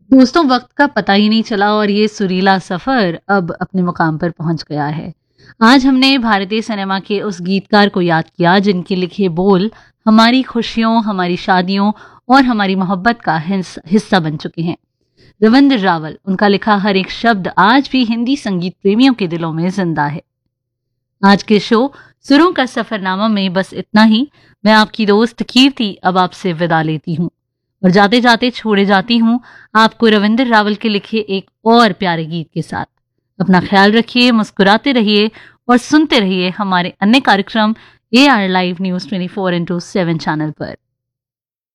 दोस्तों, वक्त का पता ही नहीं चला और ये सुरीला सफर अब अपने मुकाम पर पहुंच गया है। आज हमने भारतीय सिनेमा के उस गीतकार को याद किया जिनके लिखे बोल हमारी खुशियों, हमारी शादियों और हमारी मोहब्बत का हिस्सा बन चुके हैं। रविंद्र रावल, उनका लिखा हर एक शब्द आज भी हिंदी संगीत प्रेमियों के दिलों में जिंदा है। आज के शो सुरों का सफरनामा में बस इतना ही। मैं आपकी दोस्त कीर्ति अब आपसे विदा लेती हूँ और जाते जाते छोड़े जाती हूँ आपको रविंद्र रावल के लिखे एक और प्यारे गीत के साथ। अपना ख्याल रखिए, मुस्कुराते रहिए और सुनते रहिए हमारे अन्य कार्यक्रम AR लाइव न्यूज 24/7 चैनल पर।